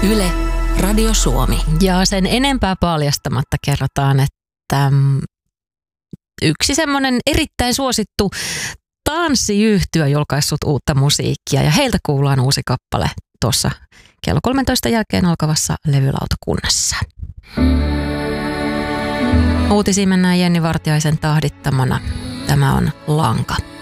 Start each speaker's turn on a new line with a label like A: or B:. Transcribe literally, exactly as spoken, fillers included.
A: Yle, Radio Suomi.
B: Ja sen enempää paljastamatta kerrotaan, että yksi semmoinen erittäin suosittu tanssiyhtyö julkaissut uutta musiikkia ja heiltä kuullaan uusi kappale tuossa kello kolmetoista jälkeen alkavassa levylautakunnassa. Uutisiin mennään Jenni Vartiaisen tahdittamana. Tämä on Lanka.